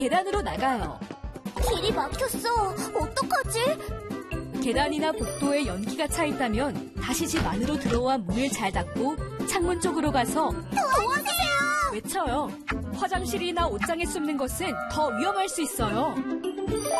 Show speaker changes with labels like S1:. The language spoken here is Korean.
S1: 계단으로 나가요.
S2: 길이 막혔어. 어떡하지?
S1: 계단이나 복도에 연기가 차 있다면 다시 집 안으로 들어와 문을 잘 닫고 창문 쪽으로 가서
S2: 도와주세요!
S1: 외쳐요. 화장실이나 옷장에 숨는 것은 더 위험할 수 있어요.